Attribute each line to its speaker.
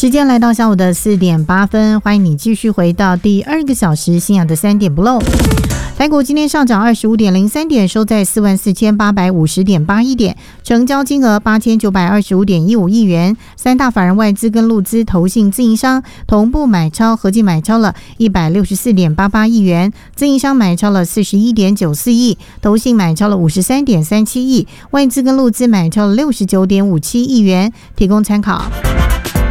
Speaker 1: 时间来到下午的4点8分，欢迎你继续回到第2个小时信仰的3点不漏。台股今天上涨25.03点，收在44,850.81点，成交金额8925.15亿元。三大法人外资跟陆资投信自营商同步买超，合计买超了164.88亿元，自营商买超了41.94亿，投信买超了53.37亿，外资跟陆资买超了69.57亿元，提供参考。